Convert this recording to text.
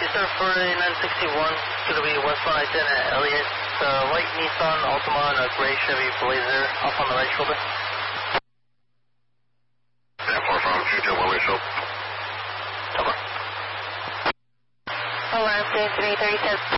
Eastern 4961, going to be westbound I-10 at Elliott. White Nissan Altima and a gray Chevy Blazer off on the right shoulder. 10-4 from 221 right shoulder. Over. Alarm 337.